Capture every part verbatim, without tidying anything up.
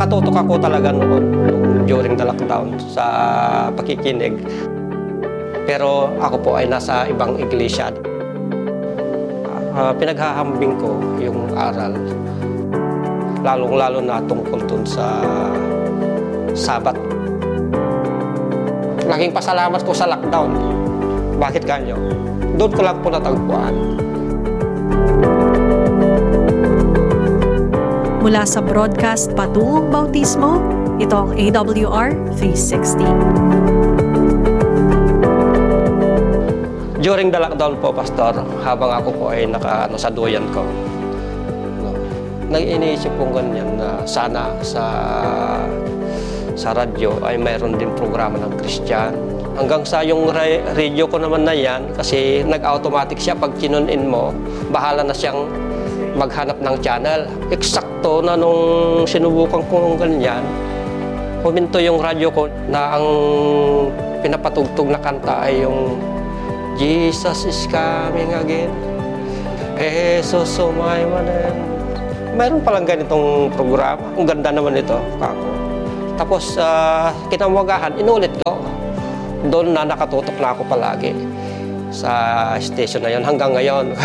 nakatutok ako talaga noon during the lockdown sa pakikinig. Pero ako po ay nasa ibang iglesia. Uh, pinaghahambing ko yung aral, lalong-lalo na tungkol dun sa Sabat. Laging pasalamat ko sa lockdown. Bakit kanyo? Doon ko lang po natagpuan. Mula sa broadcast Patungong Bautismo, ito ang A W R three sixty. During the lockdown po, Pastor, habang ako po ay naka, ano, sa duyan ko, no, nag-iniisip kong ganyan na sana sa sa radyo ay mayroon din programa ng Christian. Hanggang sa yung radio ko naman na yan, kasi nag-automatic siya pag kinun-in mo, bahala na siyang maghanap ng channel. Eksakto na nung sinubukan ko ng ganyan, huminto yung radyo ko na ang pinapatugtog na kanta ay yung Jesus is coming again. Jesus, oh my man. Mayroon palang ganitong programa. Ang ganda naman ito, kako. Tapos, uh, kinamagahan, inulit ko. Doon na nakatutok na ako palagi sa station na yon hanggang ngayon.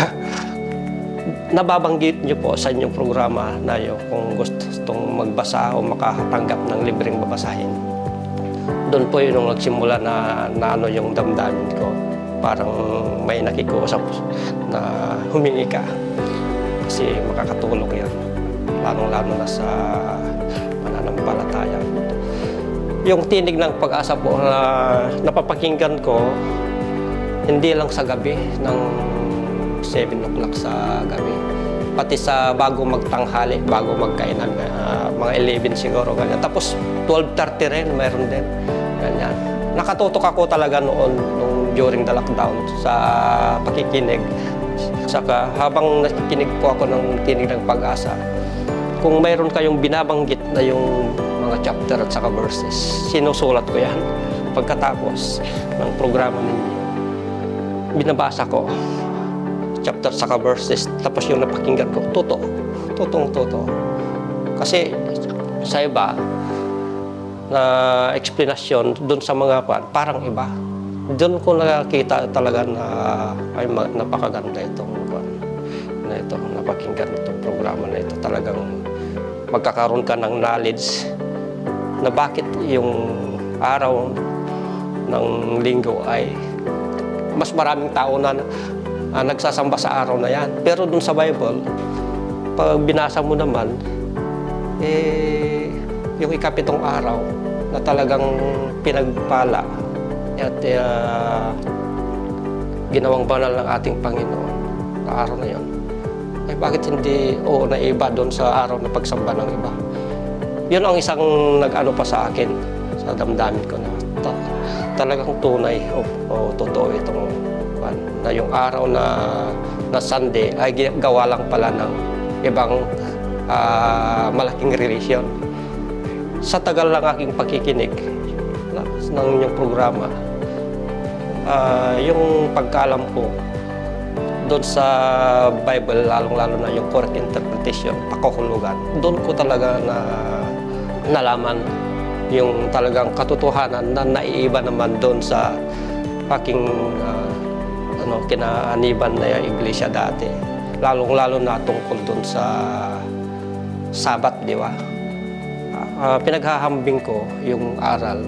Nababanggit niyo po sa inyong programa na yun kung gusto itong magbasa o makatanggap ng libreng babasahin. Doon po yun nung nagsimula na, na ano yung damdamin ko. Parang may nakikusap na humingi ka. Kasi makakatulong yan. Lalong-lalo na sa pananampalataya. Yung tinig ng pag-asa po na napapakinggan ko, hindi lang sa gabi, ng seven o'clock sa gabi. Pati sa bago magtanghali, bago magkainan, uh, mga eleven siguro, ganyan. Tapos twelve thirty rin, mayroon din. Ganyan. Nakatutok ako talaga noon, nung during the lockdown, sa pakikinig. Saka habang nakikinig po ako ng tinig ng pag-asa, kung mayroon kayong binabanggit na yung mga chapter at saka verses, sinusulat ko yan. Pagkatapos ng programa ninyo, binabasa ko chapter saka verses, tapos yung napakinggan ko, totoo, totong totoo. Kasi sa iba na explanation doon sa mga pan, parang iba. Doon ko nakita talaga na ay napakaganda itong na ito, napakinggan itong programa na ito. Talagang magkakaroon ka ng knowledge na bakit yung araw ng linggo ay mas maraming tao na uh, nagsasamba sa araw na yan. Pero dun sa Bible, pag binasa mo naman, eh, yung ikapitong araw na talagang pinagpala at uh, ginawang banal ng ating Panginoon na araw na yun, ay bakit hindi o naiba doon sa araw na pagsamba ng iba? Yun ang isang nag-ano pa sa akin, sa damdamin ko na ta talagang tunay o, o totoo itong na yung araw na, na Sunday ay gawa lang pala ng ibang uh, malaking religion. Sa tagal lang aking pakikinig ng inyong programa, uh, yung pagkaalam ko doon sa Bible, lalong-lalo na yung correct interpretation, pakukulugan, doon ko talaga na nalaman yung talagang katotohanan na naiiba naman doon sa aking uh, ano, kinaaniban na yung iglesia dati. Lalong-lalo na tungkol doon sa Sabat, di ba? Uh, pinaghahambing ko yung aral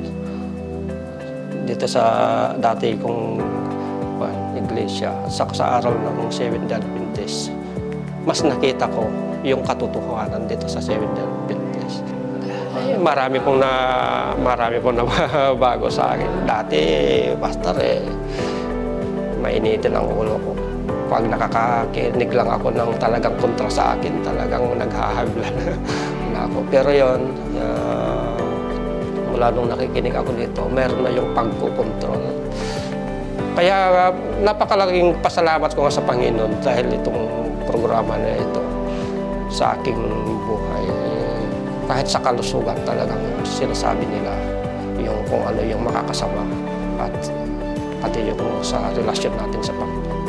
dito sa dati kong uh, iglesia, sa, sa aral ng Seventh-day Adventist. Mas nakita ko yung katotohanan dito sa Seventh-day Adventist. Ay, marami pong na marami pong na bago sa akin. Dati, pastor, eh, mainitin ang ulo ko. Pag nakakakinig lang ako ng talagang kontra sa akin, talagang naghahablan na ako. Pero yon, uh, mula nung nakikinig ako dito, meron na yung pagkukontrol. Kaya uh, napakalaking pasalamat ko nga sa Panginoon dahil itong programa na ito sa aking buhay. Kahit sa kalusugan talagang sinasabi nila yung kung ano yung makakasama at pati yung sa relasyon natin sa Panginoon.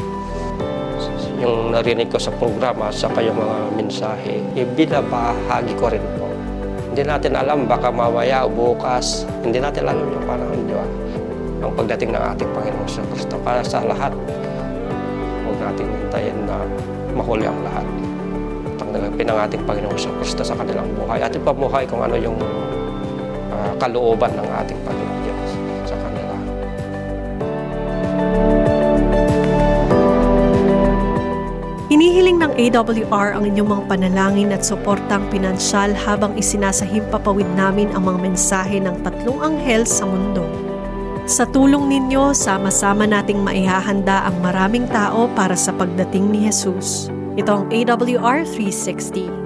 Yung narinig ko sa programa sa kayong mga mensahe, ibinabahagi ko rin po Hindi natin alam, baka mamaya o bukas, hindi natin alam yung panahon, di ba? Ang pagdating ng ating Panginoong Kristo. Kaya sa lahat, huwag natin hintayin na mahuli ang lahat. Tanggapin ang ating Panginoong Kristo sa kanilang buhay. At ipamuhay kung ano yung uh, kalooban ng ating Panginoong Diyos sa kanila. Hinihiling ng A W R ang inyong mga panalangin at suportang pinansyal habang isinasahimpapawid namin ang mga mensahe ng tatlong anghel sa mundo. Sa tulong ninyo, sama-sama nating maihahanda ang maraming tao para sa pagdating ni Jesus. Ito ang A W R three sixty.